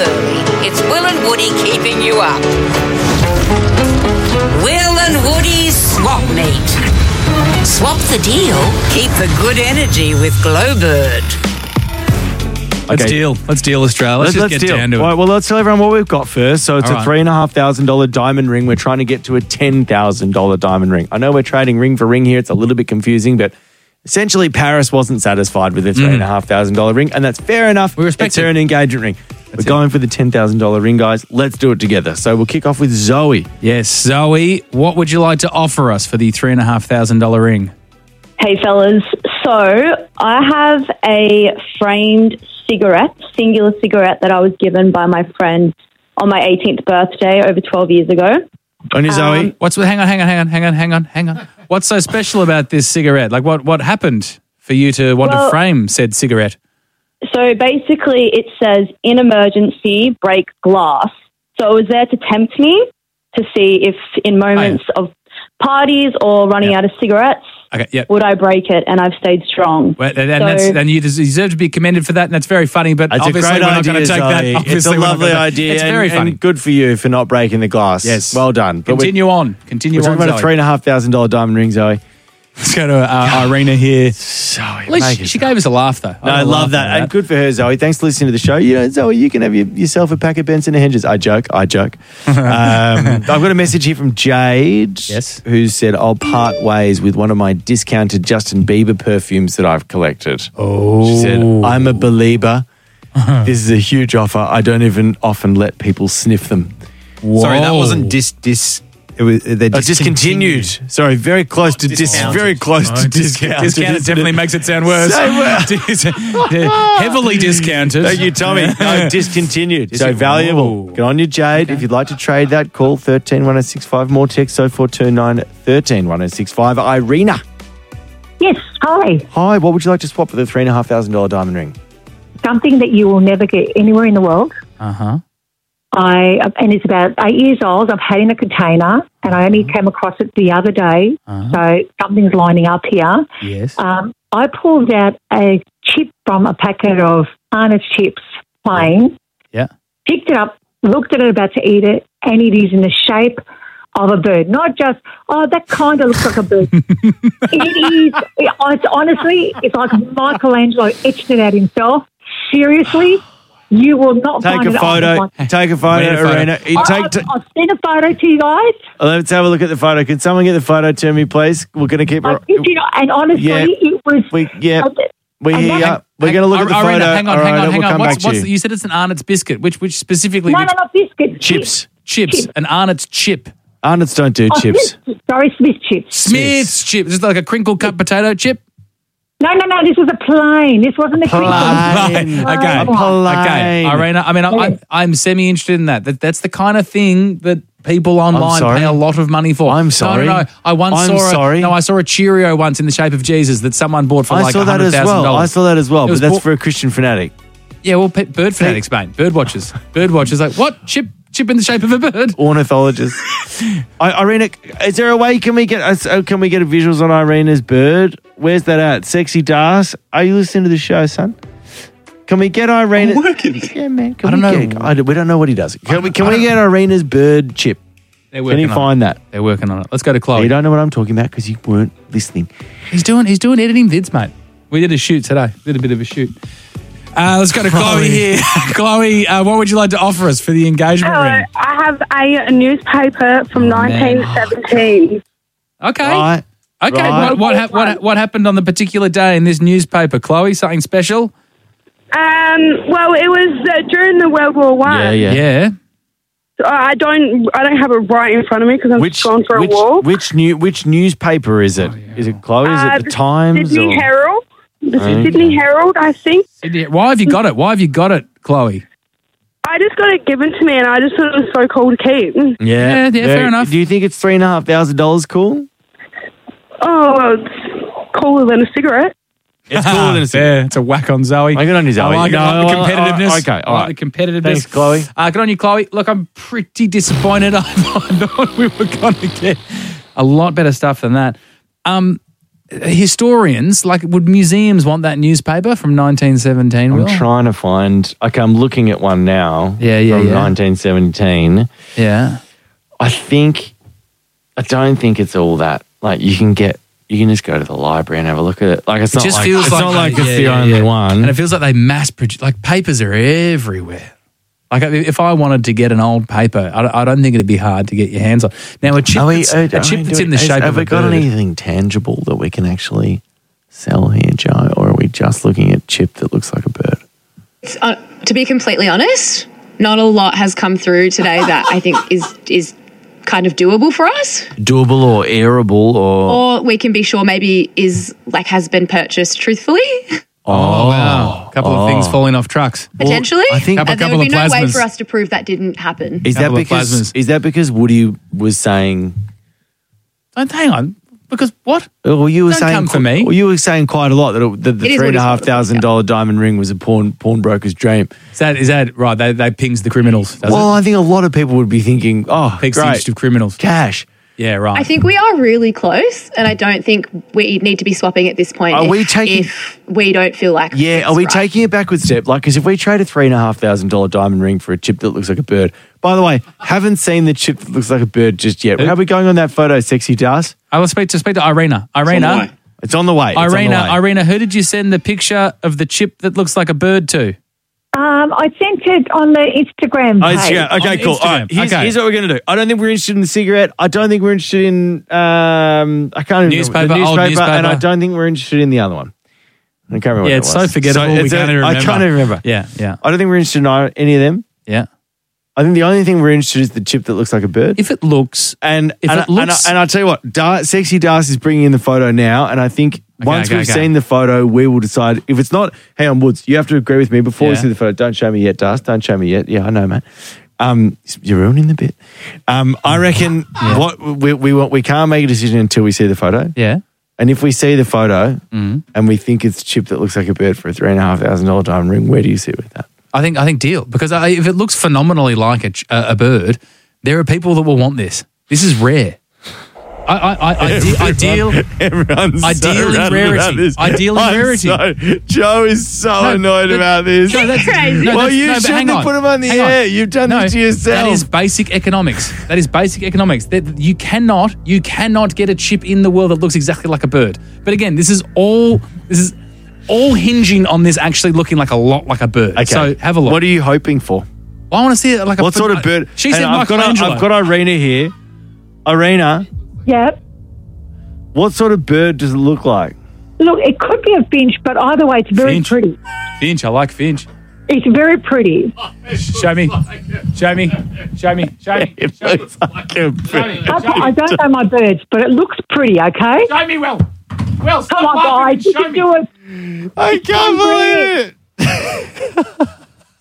early. It's Will and Woody keeping you up. Will and Woody's Swap Meet. Swap the deal, keep the good energy with Glowbird. Let's deal, Australia. Let's just get down to it. Well, let's tell everyone what we've got first. So it's a $3,500 diamond ring. We're trying to get to a $10,000 diamond ring. I know we're trading ring for ring here. It's a little bit confusing, but essentially Paris wasn't satisfied with the $3,500 ring, and that's fair enough. We respect it's her an engagement ring. We're going for the $10,000 ring, guys. Let's do it together. So we'll kick off with Zoe. Yes, Zoe, what would you like to offer us for the $3,500 ring? Hey, fellas. So I have a framed singular cigarette that I was given by my friend on my 18th birthday over 12 years ago. On you, Zoe. Hang on. What's so special about this cigarette? Like, what happened for you to want to frame said cigarette? So basically it says, in emergency, break glass. So it was there to tempt me to see if in moments of parties or running out of cigarettes, would I break it? And I've stayed strong. Well, and you deserve to be commended for that, and that's very funny, but It's obviously a great we're not going to idea, take that. Zoe. Obviously It's a we're not lovely gonna- idea. It's very funny. And good for you for not breaking the glass. Yes. Well done. But Continue on, we're talking Zoe. about a $3,500 diamond ring, Zoe. Let's go to Irina here. Zoe, At least she gave us a laugh, though. No, I love that. And good for her, Zoe. Thanks for listening to the show. You know, Zoe, you can have yourself a pack of Benson & Hedges. I joke. I've got a message here from Jade, who said, I'll part ways with one of my discounted Justin Bieber perfumes that I've collected. Oh. She said, I'm a believer. This is a huge offer. I don't even often let people sniff them. Whoa. Sorry, that wasn't they discontinued. Sorry, very close to discounted. Discounted definitely makes it sound worse. Heavily discounted. Thank you, Tommy. No, discontinued. So valuable. Good on you, Jade. If you'd like to trade that, call 131065. More text 0429 131065. Irina. Yes, hi. Hi, what would you like to swap for the $3,500 diamond ring? Something that you will never get anywhere in the world. Uh-huh. And it's about 8 years old. I've had it in a container, and I only came across it the other day. So something's lining up here. Yes. I pulled out a chip from a packet of Arnott's chips, plain. Yeah. Picked it up, looked at it, about to eat it, and it is in the shape of a bird. Not just, that kind of looks like a bird. It's honestly, it's like Michelangelo etched it out himself. Seriously. You will not Take find a it photo. online. Take a photo, Irina. I'll send a photo to you guys. Let's have a look at the photo. Can someone get the photo to me, please? We're going to keep it. And honestly, it was... We're going to look at the photo. Hang on. We'll come back to you. You said it's an Arnott's biscuit. Which specifically? No, not biscuit. Chips. An Arnott's chip. Arnott's don't do chips. Smith chips. Smith's chip. Is it like a crinkle cut potato chip? No, this was a plain. This wasn't a crinkle. Okay. Irina, I mean, I'm semi-interested in that. That's the kind of thing that people online pay a lot of money for. I'm sorry. No. I saw a Cheerio once in the shape of Jesus that someone bought for like $100,000. I saw that as well, but that's for a Christian fanatic. Yeah, well, bird fanatics, mate. Bird watchers. Like, what? Chip in the shape of a bird? Ornithologist. Irina, is there a way, can we get visuals on Irina's bird? Where's that at? Sexy Das? Are you listening to the show, son? Can we get Irina? I'm working. Yeah, man. We don't know what he does. Can we get Irina's bird chip? Can you find that? They're working on it. Let's go to Chloe. You don't know what I'm talking about because you weren't listening. He's doing editing vids, mate. We did a shoot today. Did a bit of a shoot. Let's go to Chloe here. Chloe, what would you like to offer us for the engagement ring? I have a newspaper from 1917. Okay. Right. Okay. Right. What happened on the particular day in this newspaper, Chloe? Something special? Well, it was during the World War One. Yeah. So I don't have it right in front of me because I'm just gone for a walk. Which newspaper is it? Is it Chloe? Is it the Times? Sydney Herald. The Sydney Herald, I think. Why have you got it? Chloe? I just got it given to me, and I just thought it was so cool to keep. Yeah, fair enough. Do you think it's $3,500 cool? Oh, well, it's cooler than a cigarette. It's cooler than a cigarette. Yeah, it's a whack on Zoe. Good on you, Zoe. I like the competitiveness. Okay, all right. The competitiveness. Thanks, Chloe. Good on you, Chloe. Look, I'm pretty disappointed. I thought we were going to get a lot better stuff than that. historians, like, would museums want that newspaper from 1917? I'm trying to find. Okay, I'm looking at one now. Yeah, from 1917. Yeah. I don't think it's all that. Like, you can just go to the library and have a look at it. Like, it's not like it's the only one. And it feels like they mass produce. Like, papers are everywhere. Like, if I wanted to get an old paper, I don't think it'd be hard to get your hands on. Now, a chip that's in the shape of a bird. Have we got anything tangible that we can actually sell here, Joe? Or are we just looking at a chip that looks like a bird? To be completely honest, not a lot has come through today that I think is kind of doable for us. Doable or airable or we can be sure maybe has been purchased truthfully. Oh, wow. A couple of things falling off trucks. Potentially. I think there would be no way for us to prove that didn't happen. Is that because Woody was saying... Hang on. Because what? Well, you were saying come for me. Well, you were saying quite a lot that the $3,500 diamond ring was a pawnbroker's dream. Is that right? They pings the criminals. I think a lot of people would be thinking, pigs the interest of criminals. Cash. Yeah, right. I think we are really close, and I don't think we need to be swapping at this point if we don't feel like are we taking a backward step? Like, because if we trade a $3,500 diamond ring for a chip that looks like a bird, by the way, haven't seen the chip that looks like a bird just yet. How are we going on that photo, Sexy Das? I will speak to Irina. Irina. It's on the way. Irina, who did you send the picture of the chip that looks like a bird to? I sent it on the Instagram page. Okay, cool. All right, here's what we're going to do. I don't think we're interested in the cigarette. I don't think we're interested in I can't remember the newspaper, and I don't think we're interested in the other one. I can't remember. Yeah, it's so forgettable. We can't even remember. I can't even remember. Yeah. I don't think we're interested in any of them. Yeah. I think the only thing we're interested in is the chip that looks like a bird. If it looks, and I'll tell you what, Sexy Das is bringing in the photo now, and I think once we've seen the photo, we will decide. If it's not, hang on, Woods, you have to agree with me before we see the photo. Don't show me yet, Das. Don't show me yet. Yeah, I know, mate. You're ruining the bit. I reckon what we can't make a decision until we see the photo. Yeah. And if we see the photo and we think it's a chip that looks like a bird for a $3,500 diamond ring, where do you sit with that? I think deal, because if it looks phenomenally like a bird, there are people that will want this. This is rare. Ideally rarity. Joe is so annoyed about this. Joe, that's crazy. You shouldn't have put him on the air. You've done this to yourself. That is basic economics. You cannot get a chip in the world that looks exactly like a bird. But again, this is all hinging on this actually looking like a lot like a bird. Okay. So have a look. What are you hoping for? Well, I want to see it like what sort of bird? She said Michelangelo. I've got Irina here. Irina. Yep. What sort of bird does it look like? Look, it could be a finch, but either way, it's very pretty. Finch, I like finch. It's very pretty. Show me. It looks like a bird. I don't know my birds, but it looks pretty, okay? Show me, Will. Come on, guys. You can do it. I can't believe it.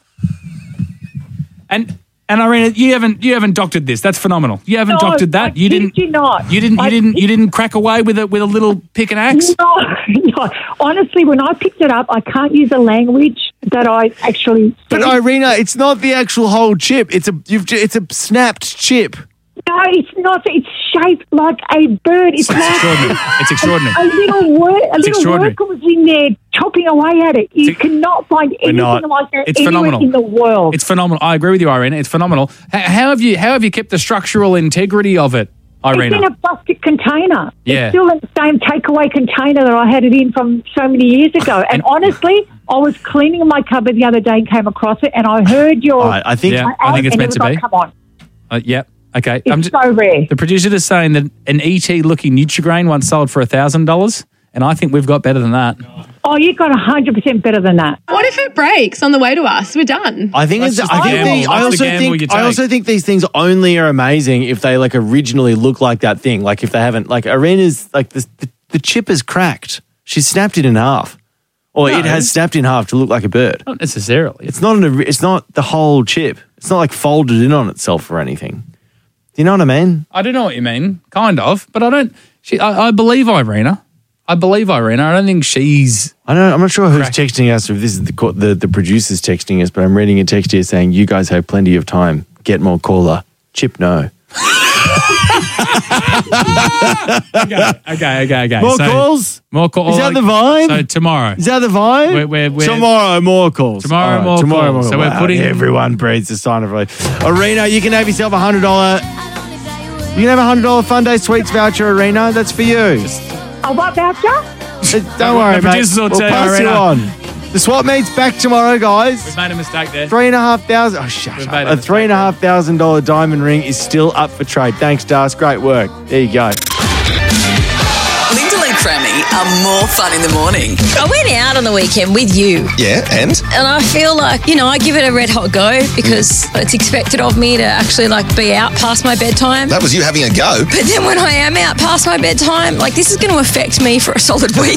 And Irina, you haven't doctored this. That's phenomenal. You haven't doctored that. You didn't. You didn't crack away with a little pick and axe. No. Honestly, when I picked it up, I can't use a language that I actually. But Irina, it's not the actual whole chip. It's a snapped chip. No, it's not. It's shaped like a bird. It's extraordinary. It's extraordinary. A little worker was in there chopping away at it. You cannot find anything like that anywhere in the world. It's phenomenal. I agree with you, Irina. It's phenomenal. How have you kept the structural integrity of it, Irina? It's in a plastic container. Yeah. It's still in the same takeaway container that I had it in from so many years ago. And honestly, I was cleaning my cupboard the other day and came across it, and I heard your. I think it's meant to be. Come on. Yep. Okay. It's so rare. The producer is saying that an ET-looking Nutrigrain once sold for $1,000, and I think we've got better than that. Oh, you got 100% better than that. What if it breaks on the way to us? We're done. I also think these things only are amazing if they originally look like that thing. Like if they haven't, Irina's the chip is cracked. She snapped it in half. Or it has snapped in half to look like a bird. Not necessarily. It's not the whole chip. It's not like folded in on itself or anything. Do you know what I mean? I do know what you mean, kind of, but I don't. I believe Irina. I don't think she's. I'm not sure who's texting us. Or if this is the producers texting us, but I'm reading a text here saying you guys have plenty of time. Get more caller. Chip no. Okay. More calls? More calls. Is that the vibe? So tomorrow. Is that the vibe? We're tomorrow, more calls. Tomorrow, more calls. So we're putting... Everyone breathes a sign of relief. Arena, you can have yourself $100... You can have a $100 Fun Day Sweets voucher, Arena. That's for you. A what voucher? Don't worry, the mate. producers will We'll tell you, pass you Arena. on. The swap meet's back tomorrow, guys. We've made a mistake there. $3,500. Oh, shut up. A $3,500 diamond ring is still up for trade. Thanks, Das. Great work. There you go. Linda and Crammy are more fun in the morning. I went out on the weekend with you. Yeah, and I feel like, I give it a red hot go because it's expected of me to actually be out past my bedtime. That was you having a go. But then when I am out past my bedtime, this is going to affect me for a solid week.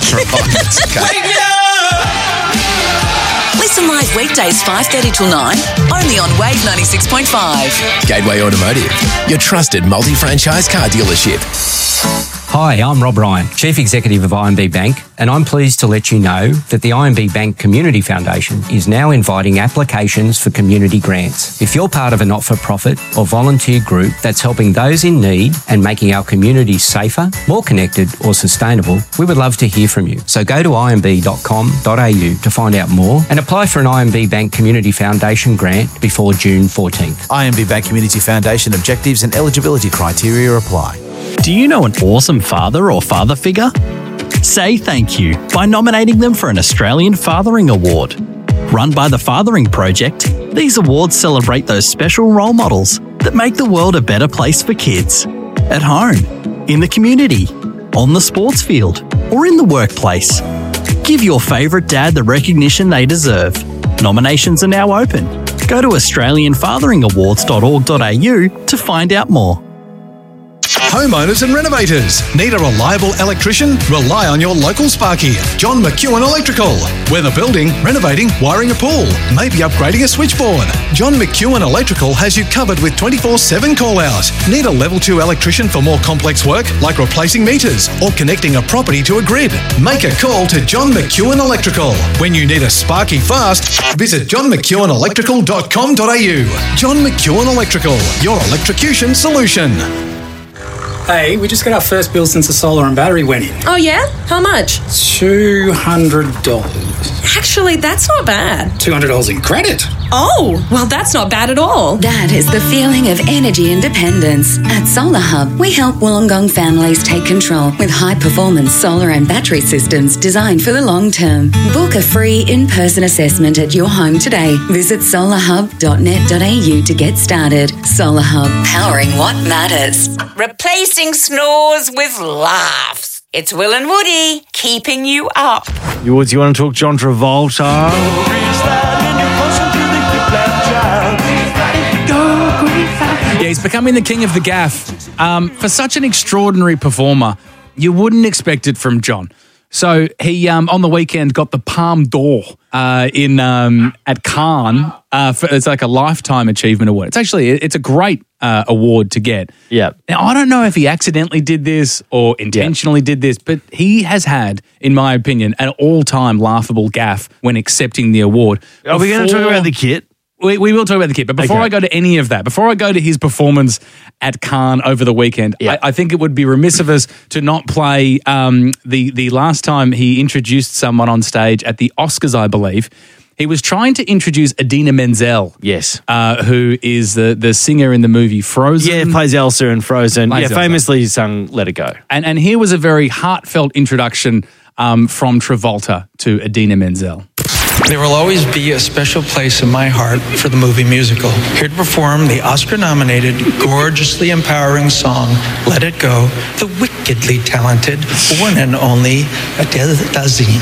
Listen live weekdays 5:30 till 9, only on Wave 96.5. Gateway Automotive, your trusted multi-franchise car dealership. Hi, I'm Rob Ryan, Chief Executive of IMB Bank, and I'm pleased to let you know that the IMB Bank Community Foundation is now inviting applications for community grants. If you're part of a not-for-profit or volunteer group that's helping those in need and making our communities safer, more connected or sustainable, we would love to hear from you. So go to imb.com.au to find out more and apply for an IMB Bank Community Foundation grant before June 14th. IMB Bank Community Foundation objectives and eligibility criteria apply. Do you know an awesome father or father figure? Say thank you by nominating them for an Australian Fathering Award. Run by the Fathering Project, these awards celebrate those special role models that make the world a better place for kids. At home, in the community, on the sports field, or in the workplace. Give your favourite dad the recognition they deserve. Nominations are now open. Go to australianfatheringawards.org.au to find out more. Homeowners and renovators. Need a reliable electrician? Rely on your local Sparky, John McEwen Electrical. Whether building, renovating, wiring a pool, maybe upgrading a switchboard, John McEwen Electrical has you covered with 24/7 call-out. Need a level 2 electrician for more complex work like replacing meters or connecting a property to a grid? Make a call to John McEwen Electrical. When you need a Sparky fast, visit johnmcewenelectrical.com.au. John McEwen Electrical, your electrocution solution. Hey, we just got our first bill since the solar and battery went in. Oh, yeah? How much? $200. Actually, that's not bad. $200 in credit. Oh, well, that's not bad at all. That is the feeling of energy independence. At Solar Hub, we help Wollongong families take control with high-performance solar and battery systems designed for the long term. Book a free in-person assessment at your home today. Visit solarhub.net.au to get started. Solar Hub, powering what matters. Replacing snores with laughs. It's Will and Woody keeping you up. You want to talk John Travolta? Yeah, he's becoming the king of the gaff. For such an extraordinary performer, you wouldn't expect it from John. So he, on the weekend, got the Palme d'Or at Cannes. It's like a Lifetime Achievement Award. It's a great award to get. Yeah. Now, I don't know if he accidentally did this or intentionally did this, but he has had, in my opinion, an all-time laughable gaffe when accepting the award. Are we going to talk about the kit? We will talk about the kit, but before I go to any of that, before I go to his performance at Cannes over the weekend, I think it would be remiss of us to not play the last time he introduced someone on stage at the Oscars, I believe. He was trying to introduce Idina Menzel. Yes. Who is the singer in the movie Frozen. Yeah, plays Elsa in Frozen. Famously sung Let It Go. And here was a very heartfelt introduction from Travolta to Idina Menzel. There will always be a special place in my heart for the movie musical. Here to perform the Oscar-nominated, gorgeously empowering song, Let It Go, the wickedly talented, one and only Adele Dazeem.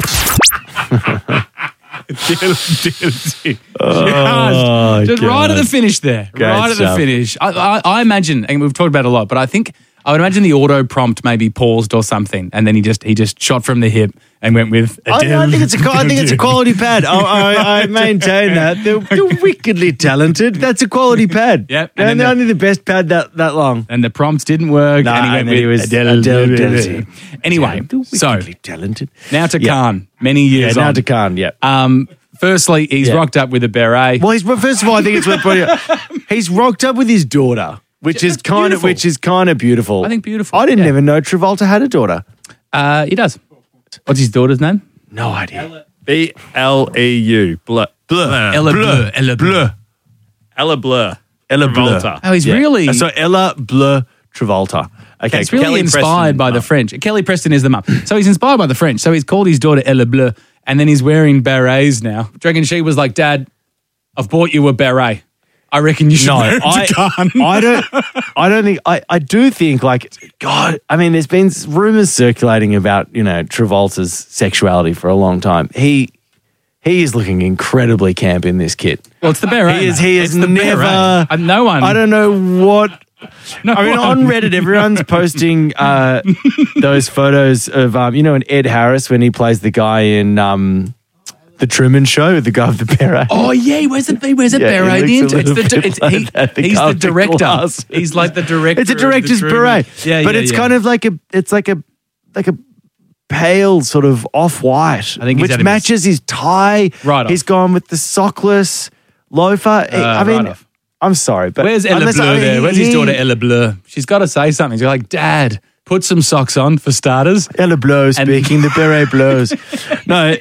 Just right at the finish there. Right at the finish. I imagine, and we've talked about it a lot, but I would imagine the auto prompt maybe paused or something, and then he just shot from the hip and went with Adele. I think it's a quality pad. I maintain that. They're wickedly talented. That's a quality pad. Yep. And they're only the best pad that long. And the prompts didn't work. No, and he went with Adele. Anyway, so talented. Now to Cannes, many years on. Now to Cannes, Firstly, he's rocked up with a beret. Well, first of all, I think it's worth pointing out. He's rocked up with his daughter. which is kind of beautiful. I think beautiful. I didn't even know Travolta had a daughter. He does. What's his daughter's name? No idea. Bleu. Bleu. Ella Bleu. Ella Bleu. Ella Bleu. Ella Bleu. Travolta. Oh, he's really... So Ella Bleu Travolta. Okay, It's really Kelly inspired Preston. by the French. Kelly Preston is the mum. So he's inspired by the French. So he's called his daughter Ella Bleu, and then he's wearing berets now. Do you reckon she was like, Dad, I've bought you a beret. I reckon you should wear it to Cannes. I do think, like, God, I mean, there's been rumors circulating about, Travolta's sexuality for a long time. He is looking incredibly camp in this kit. Well, it's the beret. He is the never... beret. No one... I don't know what... on Reddit, everyone's posting those photos of, and Ed Harris when he plays the guy in The Truman Show, the guy with the beret. Oh, yeah, he wears a beret. He's the director. He's like the director. It's a director's beret. But it's kind of like a pale sort of off-white, which matches his tie. Right off. He's gone with the sockless loafer. Right off. I'm sorry, but where's Ella Bleu there? Where's his daughter Ella Bleu? She's got to say something. She's like, Dad, put some socks on for starters. Ella Bleu speaking, the beret blows. No,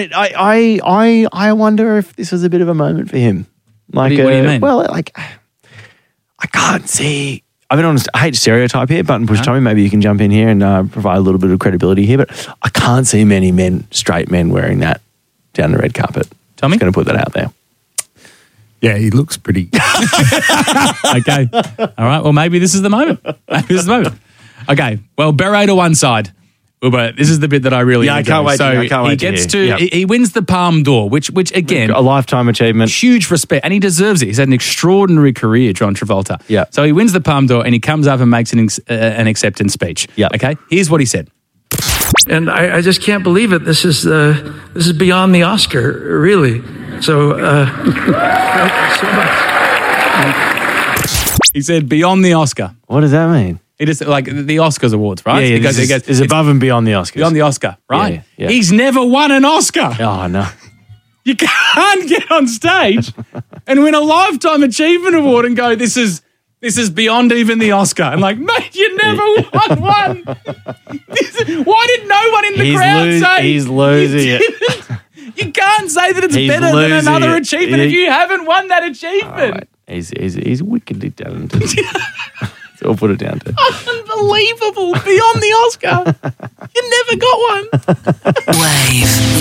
I wonder if this was a bit of a moment for him. Like, what do you mean? Well, like, I can't see. I'll be honest, I hate to stereotype here, Button Push Tommy, maybe you can jump in here and provide a little bit of credibility here, but I can't see many straight men wearing that down the red carpet. Tommy? Just going to put that out there. Yeah, he looks pretty. Okay. All right. Well, maybe this is the moment. Okay. Well, beret to one side. But this is the bit that I really enjoy. I can't wait. So I can't wait he gets to hear. he wins the Palme d'Or, which again, a lifetime achievement, huge respect, and he deserves it. He's had an extraordinary career, John Travolta. Yeah. So he wins the Palme d'Or, and he comes up and makes an acceptance speech. Yeah. Okay. Here's what he said. And I just can't believe it. This is beyond the Oscar, really. So, thank you so much. He said, beyond the Oscar. What does that mean? It is like the Oscars awards, right? Yeah, it's above and beyond the Oscars. Beyond the Oscar, right? Yeah. He's never won an Oscar. Oh, no. You can't get on stage and win a Lifetime Achievement Award and go, this is beyond even the Oscar. And like, mate, you never won one. Why did no one in the crowd say he's losing it? You can't say that it's better than another achievement if you haven't won that achievement. He's wickedly talented. That's all I'll put it down to. Unbelievable. Beyond the Oscar. You never got one. Wave.